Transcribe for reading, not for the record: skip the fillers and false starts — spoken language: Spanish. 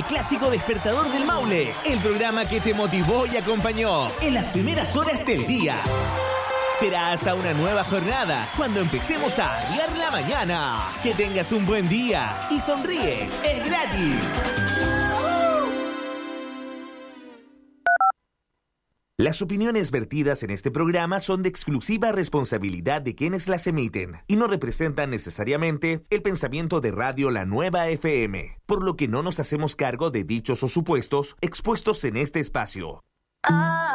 al clásico Despertador del Maule, el programa que te motivó y acompañó en las primeras horas del día. Será hasta una nueva jornada cuando empecemos a arriar la mañana. Que tengas un buen día y sonríe, es gratis. Las opiniones vertidas en este programa son de exclusiva responsabilidad de quienes las emiten y no representan necesariamente el pensamiento de Radio La Nueva FM, por lo que no nos hacemos cargo de dichos o supuestos expuestos en este espacio.